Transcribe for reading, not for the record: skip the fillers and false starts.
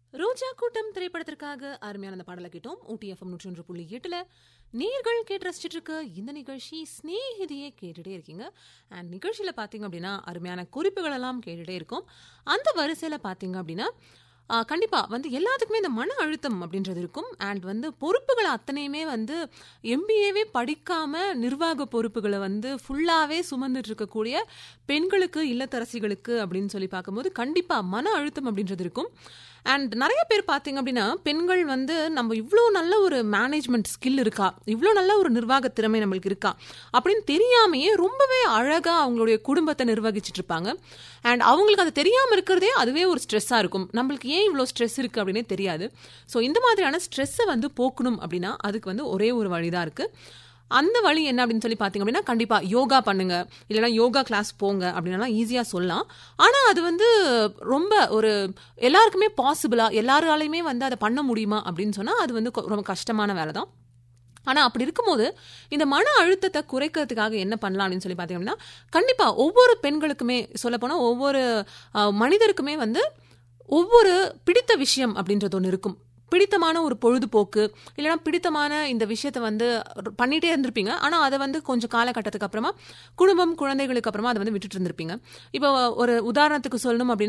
ரோஜா கூட்டம் திரைப்படத்திற்காக அருமையான அந்த பாடலை கேட்டோம். ஊட்டி எஃப்எம் 101.8 நீர்கள் கேட்டு ரசிச்சிட்டு இருக்க இந்த நிகழ்ச்சி ஸ்நேகிதியே கேட்டுட்டே இருக்கீங்க. அண்ட் நிகழ்ச்சியில பாத்தீங்க அப்படின்னா அருமையான குறிப்புகள் எல்லாம் கேட்டுட்டே இருக்கும். அந்த வரிசையில பாத்தீங்க அப்படின்னா கண்டிப்பா எல்லாத்துக்குமே இந்த மன அழுத்தம் அப்படின்றது இருக்கும். அண்ட் பொறுப்புகளை அத்தனையுமே எம்பிஏவே படிக்காம நிர்வாக பொறுப்புகளை ஃபுல்லாவே சுமந்துட்டு இருக்கக்கூடிய பெண்களுக்கு, இல்லத்தரசிகளுக்கு அப்படின்னு சொல்லி பார்க்கும்போது கண்டிப்பா மன அழுத்தம் அப்படின்றது இருக்கும். அண்ட் நிறைய பேர் பார்த்தீங்க அப்படின்னா பெண்கள் நம்ம இவ்வளோ நல்ல ஒரு மேனேஜ்மெண்ட் ஸ்கில் இருக்கா, இவ்வளோ நல்ல ஒரு நிர்வாக திறமை நம்மளுக்கு இருக்கா அப்படின்னு தெரியாமையே ரொம்பவே அழகா அவங்களுடைய குடும்பத்தை நிர்வகிச்சுட்டு இருப்பாங்க. அண்ட் அவங்களுக்கு அது தெரியாமல் இருக்கிறதே அதுவே ஒரு ஸ்ட்ரெஸ்ஸாக இருக்கும். நம்மளுக்கு ஏன் இவ்வளோ ஸ்ட்ரெஸ் இருக்குது அப்படின்னே தெரியாது. ஸோ இந்த மாதிரியான ஸ்ட்ரெஸ்ஸை போக்கணும் அப்படின்னா அதுக்கு ஒரே ஒரு வழிதான் இருக்குது. அந்த வழி என்ன அப்படின்னு சொல்லி பார்த்தீங்க அப்படின்னா கண்டிப்பா யோகா பண்ணுங்க, இல்லைன்னா யோகா கிளாஸ் போங்க அப்படின்னா ஈஸியா சொல்லலாம். ஆனா அது ரொம்ப ஒரு எல்லாருக்குமே பாசிபிளா, எல்லாராலையுமே அதை பண்ண முடியுமா அப்படின்னு சொன்னா அது ரொம்ப கஷ்டமான வேலை தான். ஆனா அப்படி இருக்கும்போது இந்த மன அழுத்தத்தை குறைக்கிறதுக்காக என்ன பண்ணலாம் அப்படின்னு சொல்லி பார்த்தீங்க அப்படின்னா கண்டிப்பா ஒவ்வொரு பெண்களுக்குமே சொல்லப்போனா ஒவ்வொரு மனிதருக்குமே ஒவ்வொரு பிடித்த விஷயம் அப்படின்றது ஒன்று இருக்கும். பிடித்தமான ஒரு பொழுதுபோக்கு, இல்லைனா பிடித்தமான இந்த விஷயத்தை பண்ணிட்டே இருந்திருப்பீங்க. ஆனால் அதை கொஞ்சம் காலகட்டத்துக்கு அப்புறமா குடும்பம், குழந்தைகளுக்கு அப்புறமா அதை விட்டுட்டு இருந்திருப்பீங்க. இப்போ ஒரு உதாரணத்துக்கு சொல்லணும் அப்படின்னா